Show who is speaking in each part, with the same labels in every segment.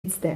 Speaker 1: It's there.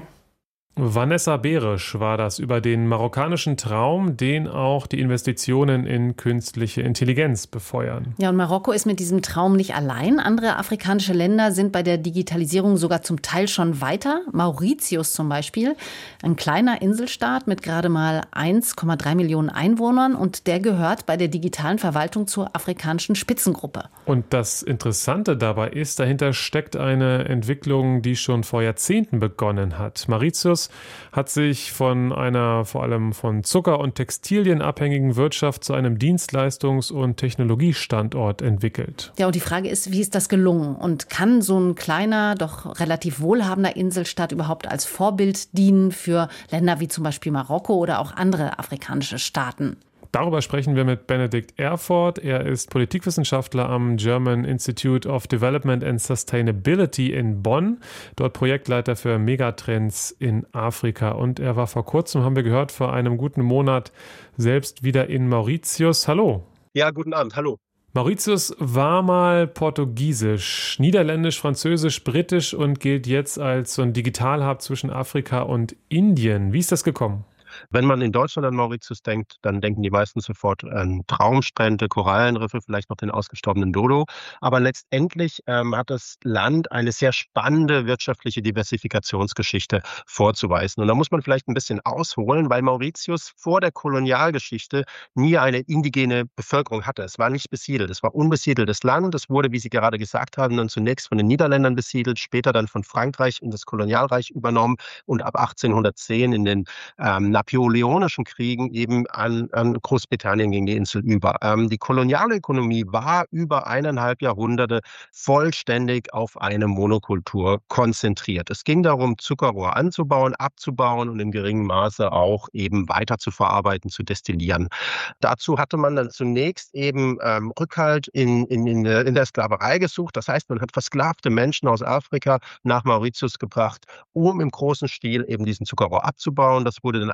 Speaker 2: Vanessa Beresch war das über den marokkanischen Traum, den auch die Investitionen in künstliche Intelligenz befeuern.
Speaker 1: Ja, und Marokko ist mit diesem Traum nicht allein. Andere afrikanische Länder sind bei der Digitalisierung sogar zum Teil schon weiter. Mauritius zum Beispiel, ein kleiner Inselstaat mit gerade mal 1,3 Millionen Einwohnern. Und der gehört bei der digitalen Verwaltung zur afrikanischen Spitzengruppe.
Speaker 2: Und das Interessante dabei ist, dahinter steckt eine Entwicklung, die schon vor Jahrzehnten begonnen hat. Mauritius hat sich von einer vor allem von Zucker- und Textilien abhängigen Wirtschaft zu einem Dienstleistungs- und Technologiestandort entwickelt.
Speaker 1: Ja, und die Frage ist, wie ist das gelungen? Und kann so ein kleiner, doch relativ wohlhabender Inselstaat überhaupt als Vorbild dienen für Länder wie zum Beispiel Marokko oder auch andere afrikanische Staaten?
Speaker 2: Darüber sprechen wir mit Benedikt Erford. Er ist Politikwissenschaftler am German Institute of Development and Sustainability in Bonn, dort Projektleiter für Megatrends in Afrika. Und er war vor kurzem, haben wir gehört, vor einem guten Monat selbst wieder in Mauritius. Hallo.
Speaker 3: Ja, guten Abend, hallo.
Speaker 2: Mauritius war mal portugiesisch, niederländisch, französisch, britisch und gilt jetzt als so ein Digitalhub zwischen Afrika und Indien. Wie ist das gekommen?
Speaker 3: Wenn man in Deutschland an Mauritius denkt, dann denken die meisten sofort an Traumstrände, Korallenriffe, vielleicht noch den ausgestorbenen Dodo. Aber letztendlich hat das Land eine sehr spannende wirtschaftliche Diversifikationsgeschichte vorzuweisen. Und da muss man vielleicht ein bisschen ausholen, weil Mauritius vor der Kolonialgeschichte nie eine indigene Bevölkerung hatte. Es war nicht besiedelt, es war unbesiedeltes Land. Es wurde, wie Sie gerade gesagt haben, dann zunächst von den Niederländern besiedelt, später dann von Frankreich in das Kolonialreich übernommen und ab 1810 in den napoleonischen Kriegen eben an Großbritannien gegen die Insel über. Die Kolonialökonomie war über 1,5 Jahrhunderte vollständig auf eine Monokultur konzentriert. Es ging darum, Zuckerrohr anzubauen, abzubauen und in geringem Maße auch eben weiter zu verarbeiten, zu destillieren. Dazu hatte man dann zunächst eben Rückhalt in der Sklaverei gesucht. Das heißt, man hat versklavte Menschen aus Afrika nach Mauritius gebracht, um im großen Stil eben diesen Zuckerrohr abzubauen. Das wurde dann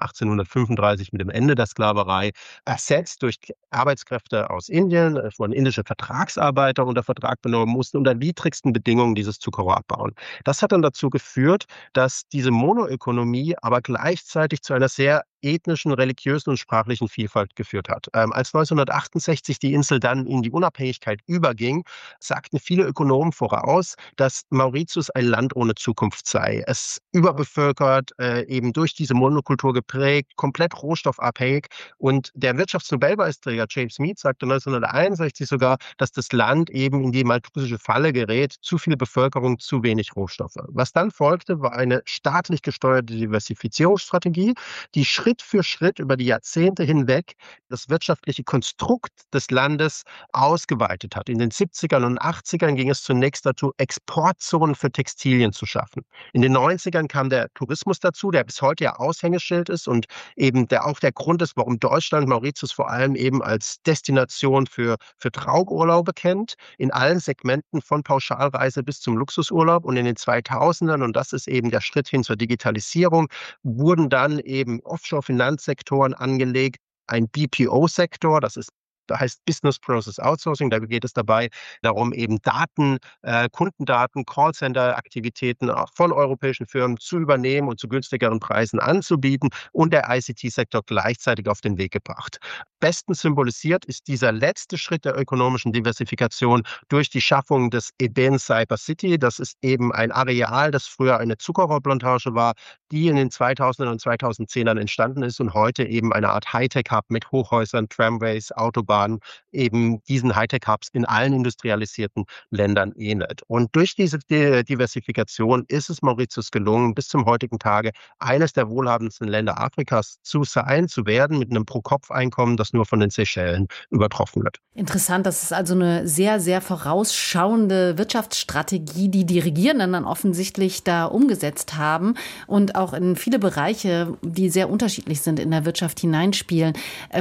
Speaker 3: 1835 mit dem Ende der Sklaverei ersetzt durch Arbeitskräfte aus Indien, von indische Vertragsarbeiter unter Vertrag genommen, mussten unter widrigsten Bedingungen dieses Zuckerrohr abbauen. Das hat dann dazu geführt, dass diese Monoökonomie aber gleichzeitig zu einer sehr ethnischen, religiösen und sprachlichen Vielfalt geführt hat. Als 1968 die Insel dann in die Unabhängigkeit überging, sagten viele Ökonomen voraus, dass Mauritius ein Land ohne Zukunft sei. Es überbevölkert, eben durch diese Monokultur geprägt, komplett rohstoffabhängig. Und der Wirtschaftsnobelpreisträger James Mead sagte 1961 sogar, dass das Land eben in die malthusische Falle gerät, zu viel Bevölkerung, zu wenig Rohstoffe. Was dann folgte, war eine staatlich gesteuerte Diversifizierungsstrategie, die Schritt für Schritt über die Jahrzehnte hinweg das wirtschaftliche Konstrukt des Landes ausgeweitet hat. In den 70ern und 80ern ging es zunächst dazu, Exportzonen für Textilien zu schaffen. In den 90ern kam der Tourismus dazu, der bis heute ja Aushängeschild ist und eben auch der Grund ist, warum Deutschland Mauritius vor allem eben als Destination für Traumurlaube kennt, in allen Segmenten von Pauschalreise bis zum Luxusurlaub. Und in den 2000ern, und das ist eben der Schritt hin zur Digitalisierung, wurden dann eben Offshore-Finanzsektoren angelegt, ein BPO-Sektor, da heißt Business Process Outsourcing. Da geht es dabei darum, eben Daten, Kundendaten, Callcenter-Aktivitäten auch von europäischen Firmen zu übernehmen und zu günstigeren Preisen anzubieten und der ICT-Sektor gleichzeitig auf den Weg gebracht. Bestens symbolisiert ist dieser letzte Schritt der ökonomischen Diversifikation durch die Schaffung des Eben Cyber City. Das ist eben ein Areal, das früher eine Zuckerrohrplantage war, die in den 2000er und 2010ern entstanden ist und heute eben eine Art Hightech-Hub mit Hochhäusern, Tramways, Autobahnen, eben diesen Hightech-Hubs in allen industrialisierten Ländern ähnelt. Und durch diese Diversifikation ist es Mauritius gelungen, bis zum heutigen Tage eines der wohlhabendsten Länder Afrikas zu werden, mit einem Pro-Kopf-Einkommen, das nur von den Seychellen übertroffen wird.
Speaker 1: Interessant, das ist also eine sehr, sehr vorausschauende Wirtschaftsstrategie, die die Regierenden dann offensichtlich da umgesetzt haben und auch in viele Bereiche, die sehr unterschiedlich sind, in der Wirtschaft hineinspielen.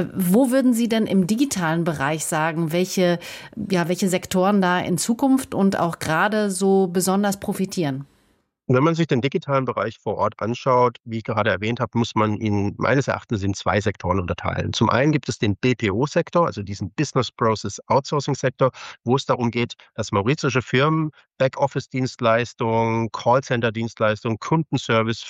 Speaker 1: Wo würden Sie denn im digitalen Bereich sagen, welche Sektoren da in Zukunft und auch gerade so besonders profitieren?
Speaker 3: Wenn man sich den digitalen Bereich vor Ort anschaut, wie ich gerade erwähnt habe, muss man ihn meines Erachtens in 2 Sektoren unterteilen. Zum einen gibt es den BPO-Sektor, also diesen Business Process Outsourcing-Sektor, wo es darum geht, dass mauritiusche Firmen Backoffice-Dienstleistungen, Callcenter-Dienstleistungen, Kundenservice